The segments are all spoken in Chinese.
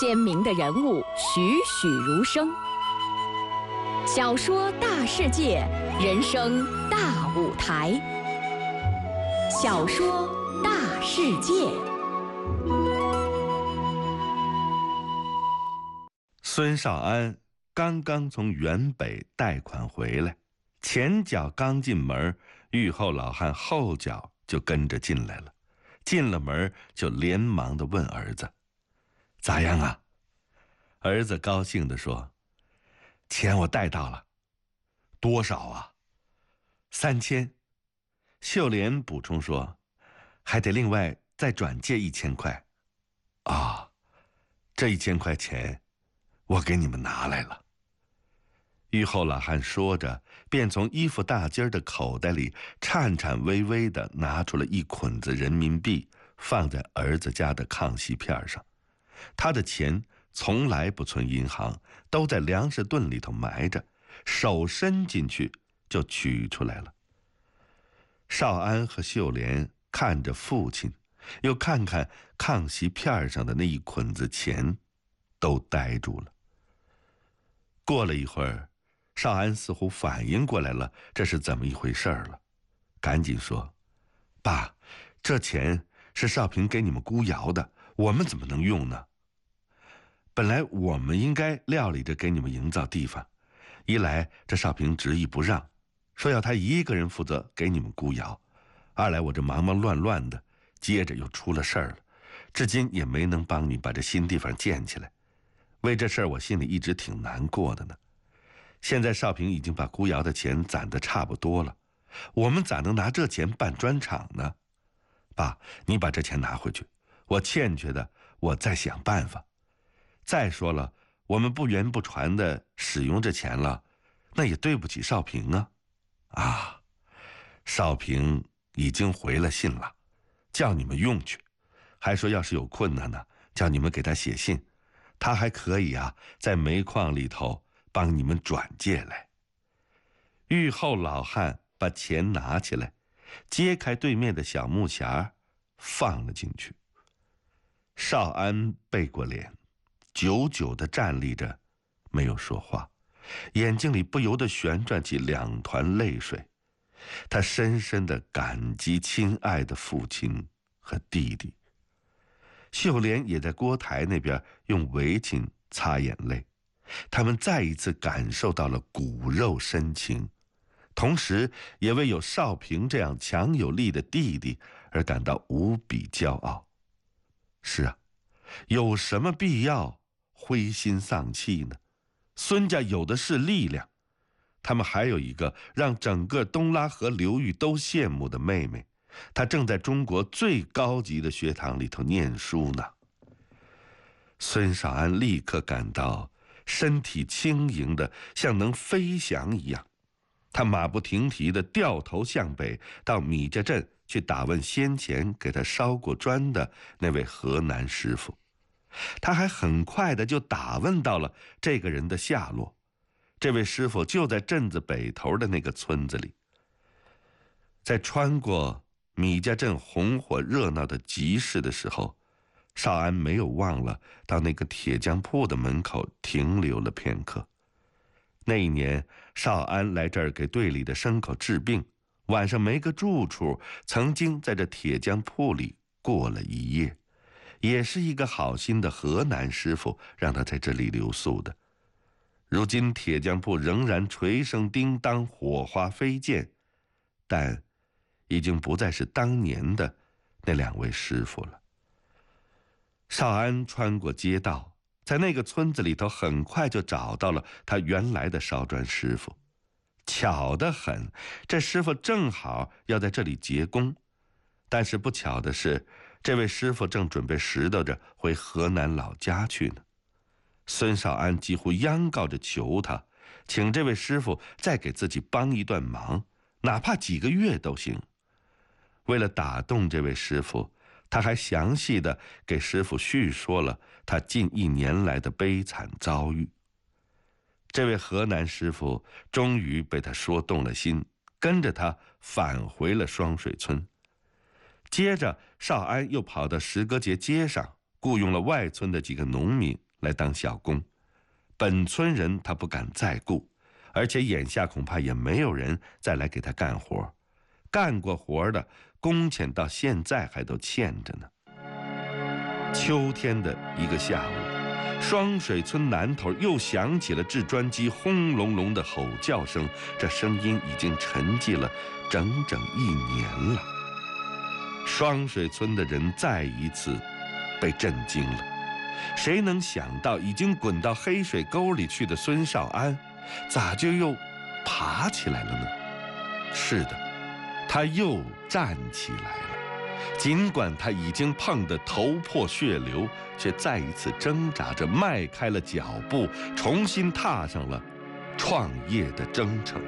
鲜明的人物栩栩如生。小说大世界，人生大舞台。小说大世界。 孙少安刚刚从原北贷款回来，前脚刚进门，玉后老汉后脚就跟着进来了。进了门就连忙地问儿子：“咋样啊？”儿子高兴地说：“钱我贷到了。”“多少啊？”“3000。”秀莲补充说：“还得另外再转借1000块。”“啊，这1000块钱我给你们拿来了。”玉后老汉说着，便从衣服大襟的口袋里颤颤巍巍地拿出了一捆子人民币，放在儿子家的炕席片上。他的钱从来不存银行，都在粮食盾里头埋着，手伸进去就取出来了。少安和秀莲看着父亲，又看看炕席片上的那一捆子钱，都呆住了。过了一会儿，少安似乎反应过来了，这是怎么一回事了，赶紧说：“爸，这钱是少平给你们姑瑶的，我们怎么能用呢？本来我们应该料理着给你们营造地方，一来这少平执意不让，说要他一个人负责给你们姑瑶；二来我这忙忙乱乱的，接着又出了事儿了，至今也没能帮你把这新地方建起来。为这事儿我心里一直挺难过的呢。现在少平已经把姑瑶的钱攒得差不多了，我们咋能拿这钱办砖厂呢？爸，你把这钱拿回去，我欠缺的我再想办法。再说了，我们不言不传的使用这钱了，那也对不起少平啊。啊，少平已经回了信了，叫你们用去，还说要是有困难呢，叫你们给他写信，他还可以啊，在煤矿里头帮你们转借来。”玉后老汉把钱拿起来，揭开对面的小木匣，放了进去。少安背过脸，久久地站立着，没有说话，眼睛里不由得旋转起2团泪水。他深深地感激亲爱的父亲和弟弟。秀莲也在锅台那边用围巾擦眼泪，他们再一次感受到了骨肉深情，同时也为有少平这样强有力的弟弟而感到无比骄傲。是啊，有什么必要灰心丧气呢？孙家有的是力量，他们还有一个让整个东拉河流域都羡慕的妹妹，她正在中国最高级的学堂里头念书呢。孙少安立刻感到身体轻盈的像能飞翔一样，他马不停蹄地掉头向北，到米家镇去打问先前给他烧过砖的那位河南师傅。他还很快的就打问到了这个人的下落，这位师傅就在镇子北头的那个村子里。在穿过米家镇红火热闹的集市的时候，少安没有忘了到那个铁匠铺的门口停留了片刻。那一年，少安来这儿给队里的牲口治病，晚上没个住处，曾经在这铁匠铺里过了一夜。也是一个好心的河南师傅让他在这里留宿的。如今铁匠铺仍然锤声叮当，火花飞溅，但已经不再是当年的那2位师傅了。少安穿过街道，在那个村子里头很快就找到了他原来的烧砖师傅。巧得很，这师傅正好要在这里结工，但是不巧的是，这位师傅正准备拾掇着回河南老家去呢。孙少安几乎央告着求他，请这位师傅再给自己帮一段忙，哪怕几个月都行。为了打动这位师傅，他还详细的给师傅叙说了他近1年来的悲惨遭遇。这位河南师傅终于被他说动了心，跟着他返回了双水村。接着少安又跑到石歌节街上，雇佣了外村的几个农民来当小工，本村人他不敢再雇，而且眼下恐怕也没有人再来给他干活，干过活的工钱到现在还都欠着呢。秋天的一个下午，双水村南头又响起了制砖机轰隆隆的吼叫声，这声音已经沉寂了整整1年了。双水村的人再一次被震惊了，谁能想到已经滚到黑水沟里去的孙少安，咋就又爬起来了呢？是的，他又站起来了。尽管他已经碰得头破血流，却再一次挣扎着迈开了脚步，重新踏上了创业的征程。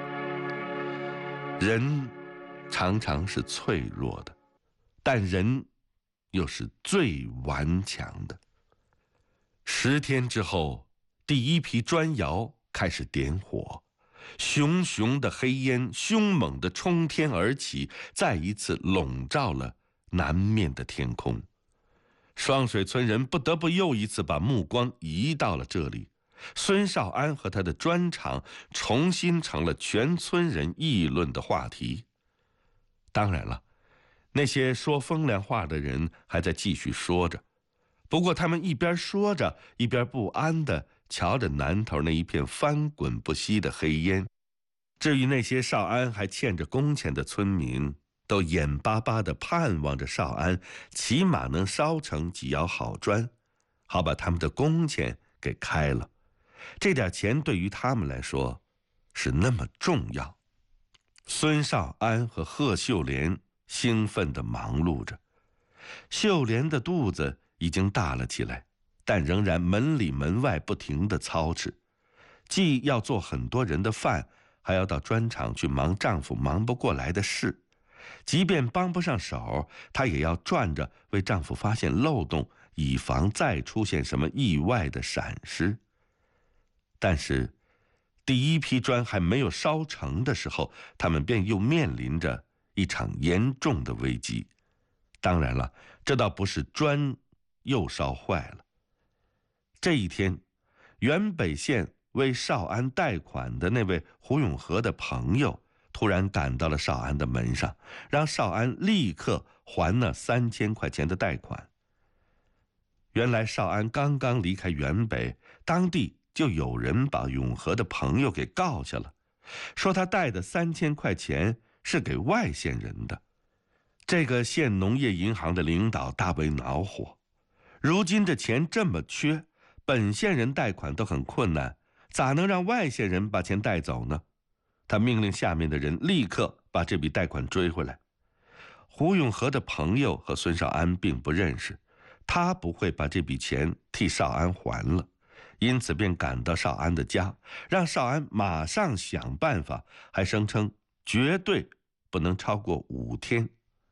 人常常是脆弱的，但人又是最顽强的。10天之后，第一批砖窑开始点火，熊熊的黑烟凶猛地冲天而起，再一次笼罩了南面的天空。双水村人不得不又一次把目光移到了这里。孙少安和他的砖厂重新成了全村人议论的话题。当然了，那些说风凉话的人还在继续说着，不过他们一边说着，一边不安地瞧着南头那一片翻滚不息的黑烟。至于那些少安还欠着工钱的村民，都眼巴巴地盼望着少安起码能烧成几窑好砖，好把他们的工钱给开了。这点钱对于他们来说是那么重要。孙少安和贺秀莲兴奋地忙碌着。秀莲的肚子已经大了起来，但仍然门里门外不停地操持，既要做很多人的饭，还要到砖厂去忙丈夫忙不过来的事。即便帮不上手，她也要转着为丈夫发现漏洞，以防再出现什么意外的闪失。但是第一批砖还没有烧成的时候，他们便又面临着一场严重的危机。当然了，这倒不是砖又烧坏了。这一天，原北县为少安贷款的那位胡永和的朋友突然赶到了少安的门上，让少安立刻还那3000块钱的贷款。原来少安刚刚离开原北，当地就有人把永和的朋友给告下了，说他贷的3000块钱是给外县人的。这个县农业银行的领导大为恼火，如今这钱这么缺，本县人贷款都很困难，咋能让外县人把钱带走呢？他命令下面的人立刻把这笔贷款追回来。胡永和的朋友和孙少安并不认识，他不会把这笔钱替少安还了，因此便赶到少安的家，让少安马上想办法，还声称绝对不能超过5天。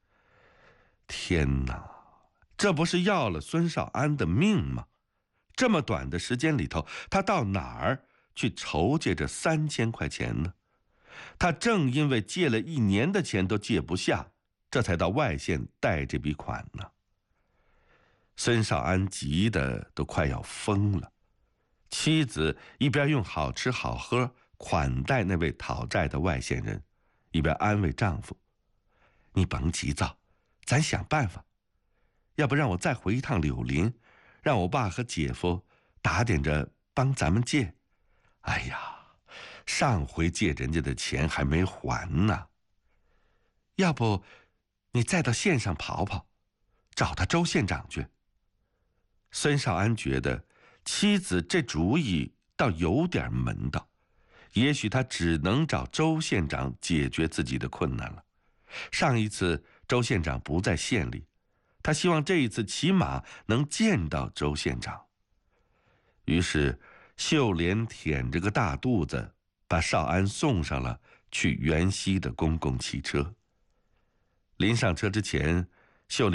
天哪，这不是要了孙少安的命吗？这么短的时间里头，他到哪儿去筹借这3000块钱呢？他正因为借了1年的钱都借不下，这才到外县贷这笔款呢。孙少安急得都快要疯了，妻子一边用好吃好喝款待那位讨债的外县人，一边安慰丈夫：“你甭急躁，咱想办法。要不让我再回一趟柳林，让我爸和姐夫打点着帮咱们借。哎呀，上回借人家的钱还没还呢。要不你再到县上跑跑，找他周县长去。”孙少安觉得妻子这主意倒有点门道，也许他只能找周县长解决自己的困难了。上一次周县长不在县里，他希望这一次起码能见到周县长。于是秀莲腆着个大肚子，把少安送上了去原西的公共汽车。临上车之前，